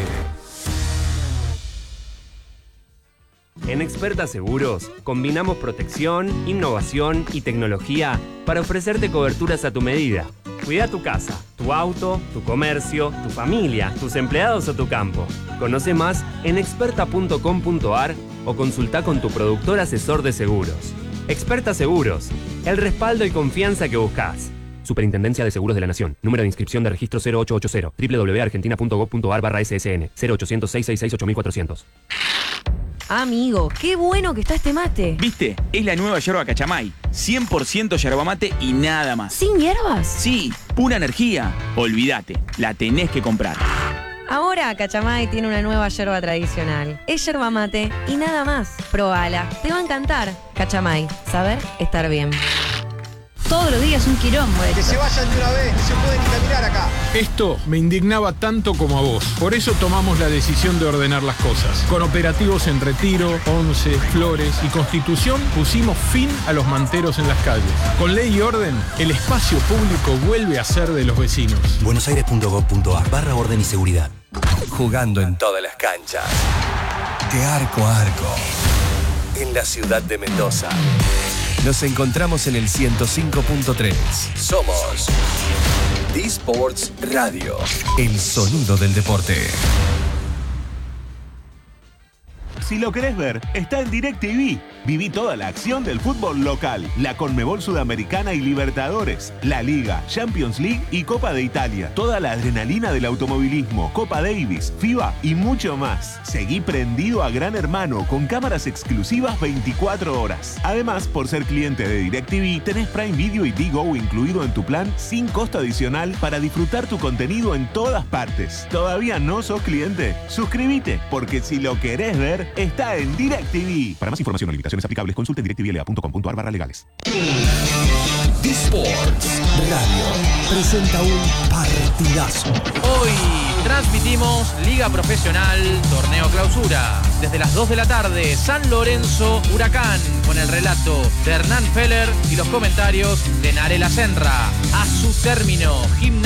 En Experta Seguros, combinamos protección, innovación y tecnología para ofrecerte coberturas a tu medida. Cuida tu casa, tu auto, tu comercio, tu familia, tus empleados o tu campo. Conoce más en experta punto com punto a r o consulta con tu productor asesor de seguros. Experta Seguros, el respaldo y confianza que buscas. Superintendencia de Seguros de la Nación. Número de inscripción de registro cero ocho ocho cero. doble u doble u doble u punto argentina punto gov punto a r barra S S N. cero ochocientos, seiscientos sesenta y seis, ocho mil cuatrocientos. Amigo, qué bueno que está este mate. ¿Viste? Es la nueva yerba Cachamay. cien por ciento yerba mate y nada más. ¿Sin hierbas? Sí, pura energía. Olvídate, la tenés que comprar. Ahora Cachamay tiene una nueva yerba tradicional. Es yerba mate y nada más. Probala, te va a encantar. Cachamay, saber estar bien. Todos los días un quilombo. Que se vayan de una vez, no se pueden ni caminar acá. Esto me indignaba tanto como a vos. Por eso tomamos la decisión de ordenar las cosas. Con operativos en Retiro, Once, Flores y Constitución pusimos fin a los manteros en las calles. Con ley y orden, el espacio público vuelve a ser de los vecinos. buenosaires punto gov punto a r barra orden y seguridad. Jugando en todas las canchas. De arco a arco. En la ciudad de Mendoza. Nos encontramos en el ciento cinco punto tres. Somos D-Sports Radio, el sonido del deporte. Si lo querés ver, está en DirecTV. Viví toda la acción del fútbol local, la Conmebol Sudamericana y Libertadores, la Liga, Champions League y Copa de Italia. Toda la adrenalina del automovilismo, Copa Davis, FIBA y mucho más. Seguí prendido a Gran Hermano con cámaras exclusivas veinticuatro horas. Además, por ser cliente de DirecTV, tenés Prime Video y Digo incluido en tu plan sin costo adicional para disfrutar tu contenido en todas partes. ¿Todavía no sos cliente? Suscríbete, porque si lo querés ver, está en DirecTV. Para más información o limitaciones aplicables, consulte directvla punto com punto a r barra legales. D-Sports Radio presenta un partidazo. Hoy transmitimos Liga Profesional, Torneo Clausura. Desde las dos de la tarde, San Lorenzo Huracán, con el relato de Hernán Feller y los comentarios de Narela Senra. A su término, Gimnasia